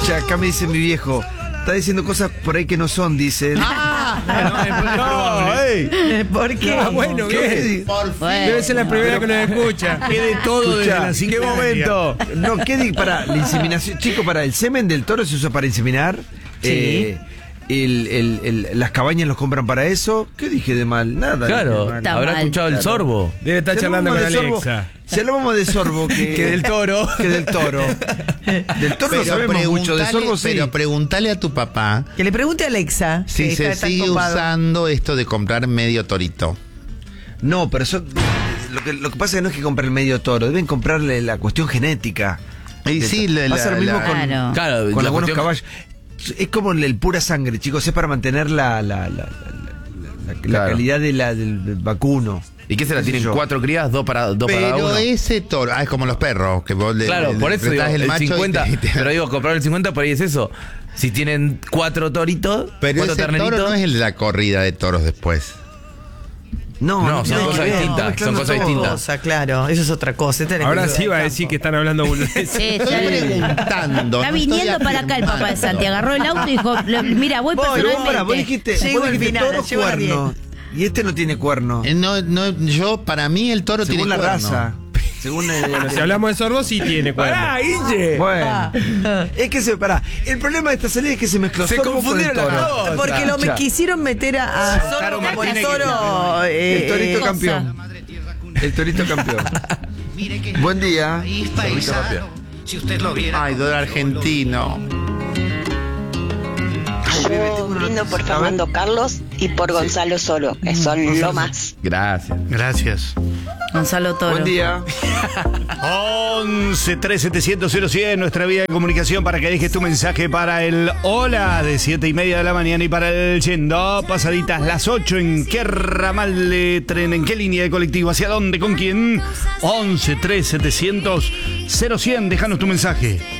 Escucha, acá me dice mi viejo, está diciendo cosas por ahí que no son, dicen. ¿Por qué? Bueno, ¿Qué? debe ser la primera que nos escucha. ¿Qué de todo desde Escuchá, las 5 ¿qué de la momento? No, ¿qué para la inseminación? Chico, para el semen del toro se usa para inseminar. Sí. Las cabañas los compran para eso. ¿Qué dije de mal? Nada. Claro, dije de mal. habrá escuchado el sorbo. Debe estar Si charlando con hablamos de sorbo- Alexa. Si hablamos de sorbo, Que del toro. Que del toro. Del toro no sabemos mucho, de sorbo sí. Pero preguntale a tu papá Que le pregunte a Alexa. si que se está tan sigue copado. usando esto de comprar medio torito. No, pero eso, lo que pasa es que no es que comprar el medio toro, deben comprarle la cuestión genética. Y sí, Pasa lo mismo con, Claro. Claro, con la algunos cuestión- caballos. Es como el pura sangre, chicos, es para mantener la Claro. calidad del vacuno. ¿Y qué será? ¿Qué sé ¿Tienen yo? 4 crías? ¿2 para uno? Pero ese toro, es como los perros, que vos Claro, por eso digo, apretás el macho y 50. te- Pero digo, comprar el 50 por ahí es eso. Si tienen 4 toritos, Pero 4 ese terneritos. toro no es el de la corrida de toros después. No, No, son tiene cosas que ver, distintas, están son mezclando cosas todo. distintas. Cosa, claro, eso es otra cosa. Esta es la Ahora cultura sí va a del decir campo. que están hablando boludeces. Sí, Estoy preguntando. Está no estoy viniendo para acá el papá de Santi. Agarró el auto y dijo, mira, voy Voy, Pero vos, personalmente. pará, vos dijiste, Llego vos al dijiste final, toro llego a las cuerno. Y este no tiene cuerno. Yo, para mí, el toro Según tiene la cuerno. raza. Según el, Bueno, si hablamos de sorbo, sí tiene cuerno. Guille! Bueno, es que el problema de esta salida es que se mezcló Se sorbo con el confundieron las toro. dos. Porque lo me quisieron meter a Zorro como el toro. El torito cosa. campeón. El torito campeón. Buen día. Si usted lo viera. Ay, dólar argentino. Yo brindo por Fernando Carlos y por Gonzalo Soro, que son lo más. Gracias. Gracias. Gonzalo Toro. Buen día. 11 3700 100, nuestra vía de comunicación para que dejes tu mensaje para el hola de 7:30 de la mañana y para el yendo pasaditas las 8. ¿En qué ramal de tren? ¿En qué línea de colectivo? ¿Hacia dónde? ¿Con quién? 11 3700 100, déjanos tu mensaje.